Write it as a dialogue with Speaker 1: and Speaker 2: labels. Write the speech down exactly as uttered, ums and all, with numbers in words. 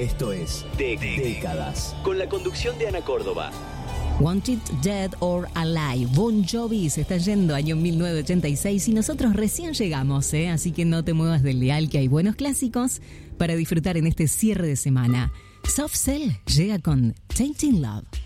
Speaker 1: Esto es de Décadas, con la conducción de Ana Córdoba.
Speaker 2: Wanted, Dead or Alive. Bon Jovi se está yendo, año mil novecientos ochenta y seis, y nosotros recién llegamos, ¿eh? Así que no te muevas del dial, que hay buenos clásicos para disfrutar en este cierre de semana. Soft Cell llega con Tainted Love.